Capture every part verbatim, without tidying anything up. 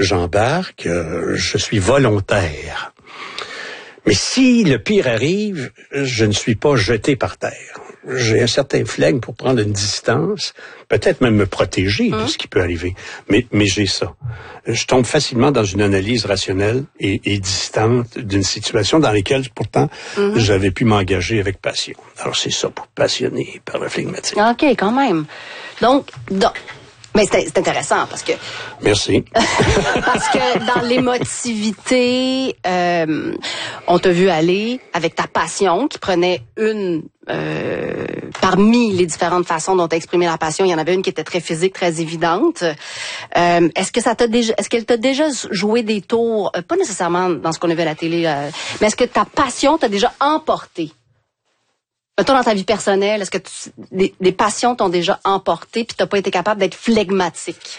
j'embarque, euh, je suis volontaire. Mais si le pire arrive, je ne suis pas jeté par terre. J'ai un certain flegme pour prendre une distance, peut-être même me protéger de ce qui peut arriver. Mais, mais j'ai ça. Je tombe facilement dans une analyse rationnelle et, et distante d'une situation dans laquelle, pourtant, mm-hmm. j'avais pu m'engager avec passion. Alors, c'est ça, pour passionner par le flegmatique. OK, quand même. Donc, donc mais c'est, c'est intéressant parce que... Merci. Parce que dans l'émotivité, euh, on t'a vu aller avec ta passion qui prenait une... Euh, parmi les différentes façons dont tu as exprimé la passion, il y en avait une qui était très physique, très évidente. Euh, est-ce que ça t'a déjà, est-ce qu'elle t'a déjà joué des tours, euh, pas nécessairement dans ce qu'on a vu à la télé, euh, mais est-ce que ta passion t'a déjà emporté? Toi, dans ta vie personnelle, est-ce que tu, des, des passions t'ont déjà emporté puis t'as pas été capable d'être flegmatique?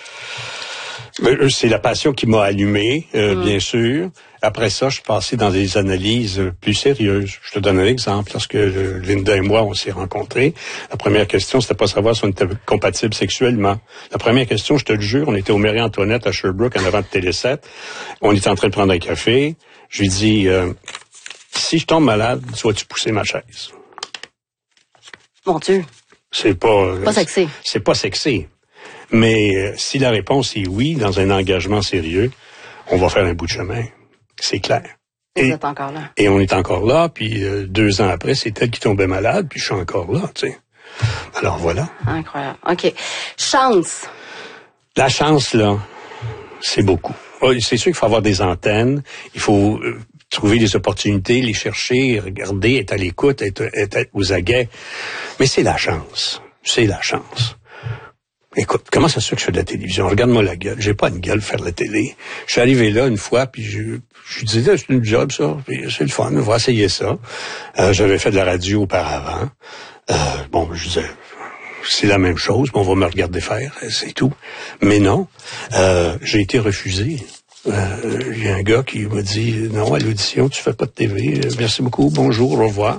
C'est la passion qui m'a allumé, euh, mmh. bien sûr. Après ça, je suis passé dans des analyses plus sérieuses. Je te donne un exemple. Lorsque Linda et moi, on s'est rencontrés, la première question, c'était pas savoir si on était compatibles sexuellement. La première question, je te le jure, on était au Marie-Antoinette à Sherbrooke en avant de Télé sept. On était en train de prendre un café. Je lui dis, euh, si je tombe malade, tu vas-tu pousser ma chaise? Mon Dieu. C'est pas... Pas sexy. C'est pas sexy. Mais euh, si la réponse est oui, dans un engagement sérieux, on va faire un bout de chemin. C'est clair. Et, vous êtes encore là. Et on est encore là, puis euh, deux ans après, c'est elle qui tombait malade, puis je suis encore là, tu sais. Alors voilà. Incroyable. OK. Chance. La chance, là, c'est beaucoup. C'est sûr qu'il faut avoir des antennes, il faut... Euh, trouver des opportunités, les chercher, regarder, être à l'écoute, être, être aux aguets. Mais c'est la chance. C'est la chance. Écoute, comment ça se fait que je fais de la télévision? Regarde-moi la gueule. J'ai pas une gueule faire de la télé. Je suis arrivé là une fois, puis je, je disais, c'est une job, ça. Puis c'est le fun, on va essayer ça. Euh, j'avais fait de la radio auparavant. Euh, bon, je disais, c'est la même chose, mais on va me regarder faire, c'est tout. Mais non, euh, j'ai été refusé. Euh, il y a un gars qui m'a dit, non, à l'audition, tu fais pas de T V. Merci beaucoup, bonjour, au revoir.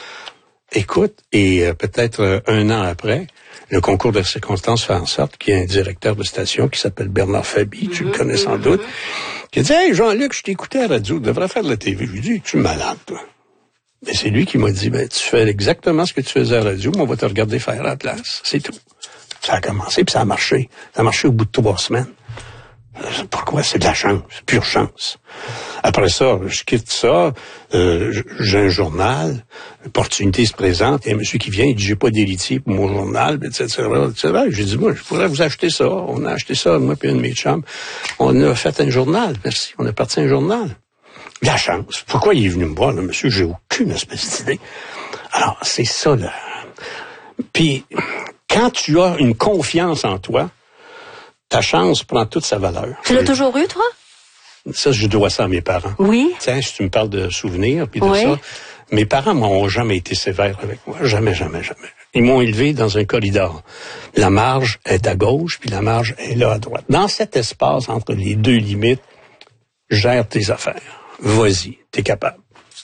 Écoute, et euh, peut-être euh, un an après, le concours de circonstances fait en sorte qu'il y a un directeur de station qui s'appelle Bernard Fabi, tu le connais sans doute, qui a dit, hey, Jean-Luc, je t'écoutais à la radio, tu devrais faire de la T V. Je lui ai dit, tu es malade, toi. Mais c'est lui qui m'a dit, ben, tu fais exactement ce que tu faisais à la radio, mais on va te regarder faire à la place. C'est tout. Ça a commencé, puis ça a marché. Ça a marché au bout de trois semaines. Pourquoi? C'est de la chance, pure chance. Après ça, je quitte ça, euh, j'ai un journal, l'opportunité se présente, il y a un monsieur qui vient, il dit, j'ai pas d'héritier pour mon journal, et cetera, et cetera. J'ai dit, moi, je pourrais vous acheter ça. On a acheté ça, moi et une de mes chambres. On a fait un journal, merci, on a parti un journal. La chance. Pourquoi il est venu me voir, là, monsieur? J'ai aucune espèce d'idée. Alors, c'est ça, là. Puis, quand tu as une confiance en toi, ta chance prend toute sa valeur. Tu l'as toujours eu, toi? Ça, je dois ça à mes parents. Oui. Tiens, si tu me parles de souvenirs, puis de oui. ça, mes parents m'ont jamais été sévères avec moi. Jamais, jamais, jamais. Ils m'ont élevé dans un corridor. La marge est à gauche, puis la marge est là à droite. Dans cet espace entre les deux limites, gère tes affaires. Vas-y, t'es capable.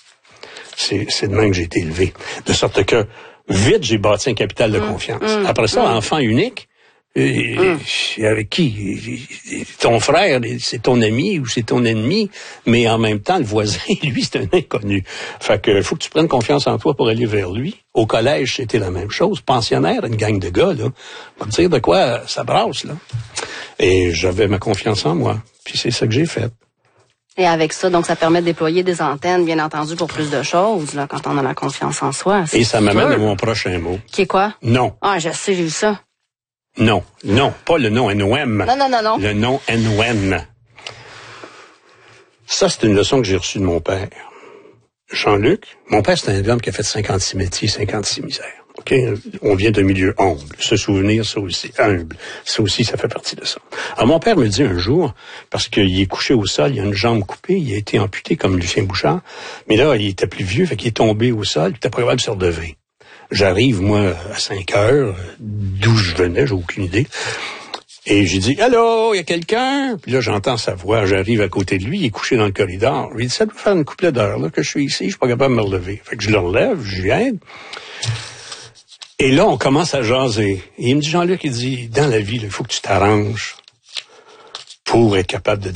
C'est, c'est de même que j'ai été élevé. De sorte que, vite, j'ai bâti un capital de mmh, confiance. Mmh, Après ça, mmh. enfant unique, et, mmh. avec qui? Ton frère, c'est ton ami ou c'est ton ennemi, mais en même temps, le voisin, lui, c'est un inconnu. Fait que, faut que tu prennes confiance en toi pour aller vers lui. Au collège, c'était la même chose. Pensionnaire, une gang de gars, là. On va te dire de quoi ça brasse, là. Et j'avais ma confiance en moi. Puis c'est ça que j'ai fait. Et avec ça, donc, ça permet de déployer des antennes, bien entendu, pour plus de choses, là, quand on a la confiance en soi. Et ça m'amène à mon prochain mot. Qui est quoi? Non. Ah, je sais, j'ai vu ça. Non. Non. Pas le nom N O M. Non, non, non, non. Le nom N O N. Ça, c'est une leçon que j'ai reçue de mon père. Jean-Luc. Mon père, c'est un homme qui a fait cinquante-six métiers, cinquante-six misères. OK? On vient d'un milieu humble. Se souvenir, ça aussi, humble. Ça aussi, ça fait partie de ça. Alors, mon père me dit un jour, parce qu'il est couché au sol, il a une jambe coupée, il a été amputé comme Lucien Bouchard, mais là, il était plus vieux, fait qu'il est tombé au sol, il était pas capable de se relever. J'arrive, moi, à cinq heures, d'où je venais, j'ai aucune idée. Et j'ai dit, « Allô, il y a quelqu'un? » Puis là, j'entends sa voix, j'arrive à côté de lui, il est couché dans le corridor. Il dit, « Ça doit faire une couple d'heures là, que je suis ici, je suis pas capable de me relever. » Fait que je le relève, je lui aide. Et là, on commence à jaser. Et il me dit, Jean-Luc, il dit, dans la vie, il faut que tu t'arranges pour être capable de